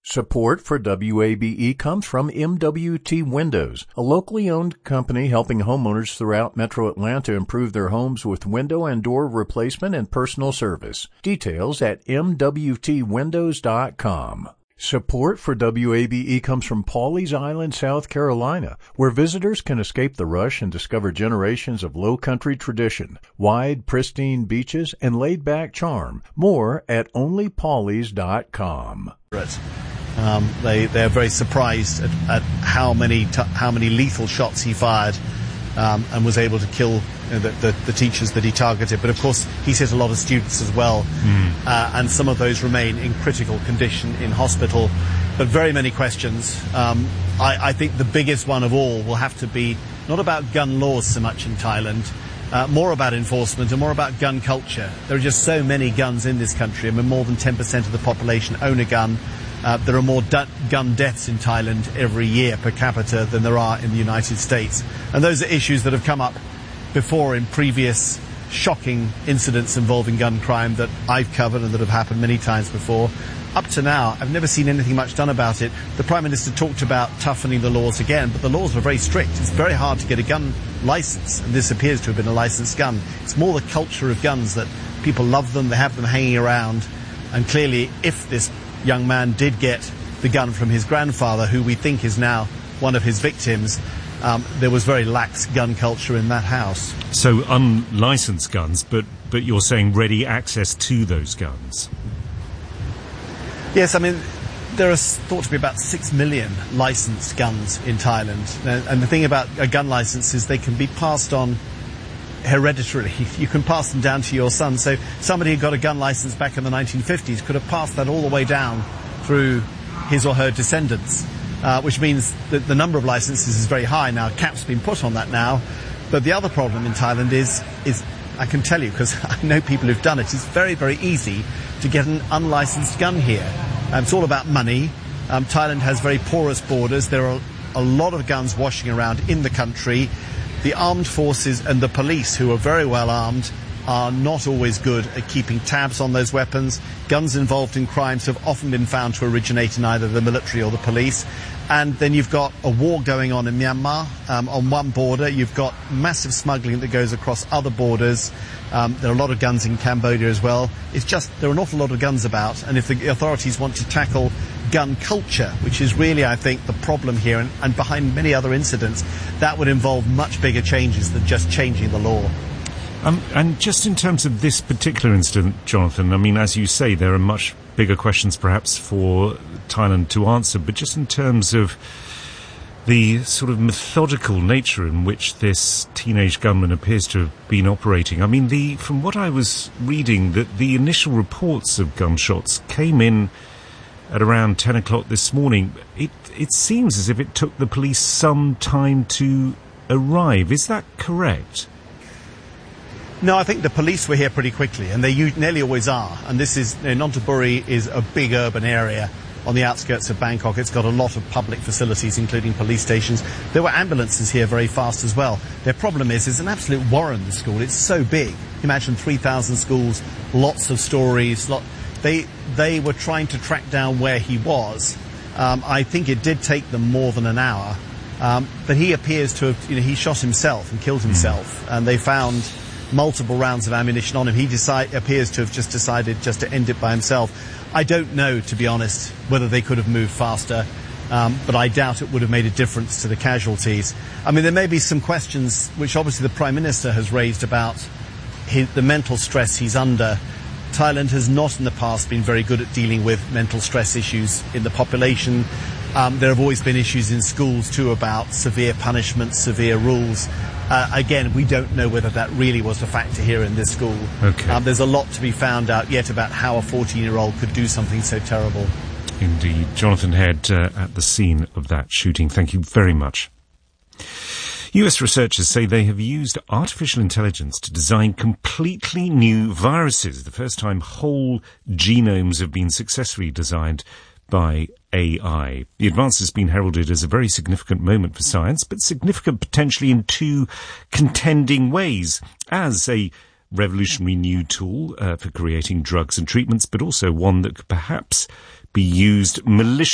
Support for WABE comes from MWT Windows, a locally owned company helping homeowners throughout Metro Atlanta improve their homes with window and door replacement and personal service. Details at MWTWindows.com. Support for WABE comes from Pawleys Island, South Carolina, where visitors can escape the rush and discover generations of low country tradition, wide, pristine beaches, and laid-back charm. More at onlypawleys.com. They're very surprised at how many lethal shots he fired and was able to kill the teachers that he targeted. But of course, he's hit a lot of students as well, and some of those remain in critical condition in hospital. But very many questions. I think the biggest one of all will have to be not about gun laws so much in Thailand, more about enforcement and more about gun culture. There are just so many guns in this country. I mean, more than 10% of the population own a gun. There are more gun deaths in Thailand every year per capita than there are in the United States. And those are issues that have come up before in previous shocking incidents involving gun crime that I've covered and that have happened many times before. Up to now, I've never seen anything much done about it. The Prime Minister talked about toughening the laws again, but the laws were very strict. It's very hard to get a gun license, and this appears to have been a licensed gun. It's more the culture of guns that people love them, they have them hanging around, and clearly if this young man did get the gun from his grandfather, who we think is now one of his victims, there was very lax gun culture in that house. So unlicensed guns, but you're saying ready access to those guns? Yes, I mean, there are thought to be about 6 million licensed guns in Thailand. And the thing about a gun license is they can be passed on hereditarily. You can pass them down to your son. So somebody who got a gun license back in the 1950s could have passed that all the way down through his or her descendants, which means that the number of licenses is very high. Now, a cap's been put on that now. But the other problem in Thailand is I can tell you, because I know people who've done it, it's very, very easy to get an unlicensed gun here. It's all about money. Thailand has very porous borders. There are a lot of guns washing around in the country. The armed forces and the police, who are very well armed, are not always good at keeping tabs on those weapons. Guns involved in crimes have often been found to originate in either the military or the police. And then you've got a war going on in Myanmar on one border. You've got massive smuggling that goes across other borders. There are a lot of guns in Cambodia as well. It's just there are an awful lot of guns about. And if the authorities want to tackle gun culture, which is really, I think, the problem here and behind many other incidents, that would involve much bigger changes than just changing the law. And just in terms of this particular incident, Jonathan, I mean, as you say, there are much bigger questions perhaps for Thailand to answer, but just in terms of the sort of methodical nature in which this teenage gunman appears to have been operating. I mean, from what I was reading, that the initial reports of gunshots came in at around 10 o'clock this morning. It seems as if it took the police some time to arrive. Is that correct? No, I think the police were here pretty quickly, and they nearly always are. And this is, Nonthaburi is a big urban area on the outskirts of Bangkok. It's got a lot of public facilities, including police stations. There were ambulances here very fast as well. Their problem is it's an absolute warren, the school. It's so big. Imagine 3,000 schools, lots of stories. They were trying to track down where he was. I think it did take them more than an hour. But he appears to have, he shot himself and killed himself. And they found multiple rounds of ammunition on him. He appears to have just decided just to end it by himself. I don't know, to be honest, whether they could have moved faster, but I doubt it would have made a difference to the casualties. I mean, there may be some questions which obviously the Prime Minister has raised about the mental stress he's under. Thailand has not in the past been very good at dealing with mental stress issues in the population. There have always been issues in schools too about severe punishments, severe rules. Again, we don't know whether that really was a factor here in this school. Okay. There's a lot to be found out yet about how a 14-year-old could do something so terrible. Indeed. Jonathan Head at the scene of that shooting. Thank you very much. US researchers say they have used artificial intelligence to design completely new viruses, the first time whole genomes have been successfully designed by AI. The advance has been heralded as a very significant moment for science, but significant potentially in two contending ways. As a revolutionary new tool for creating drugs and treatments, but also one that could perhaps be used maliciously